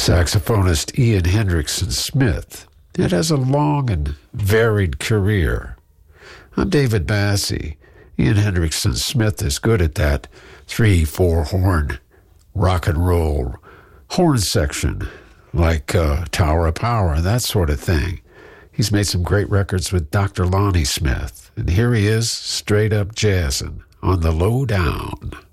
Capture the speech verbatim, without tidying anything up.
saxophonist Ian Hendrickson Smith. It has a long and varied career. I'm David Massey. Ian Hendrickson Smith is good at that three, four horn rock and roll horn section, like uh, Tower of Power, that sort of thing. He's made some great records with Doctor Lonnie Smith, and here he is, straight up jazzing on the Low Down.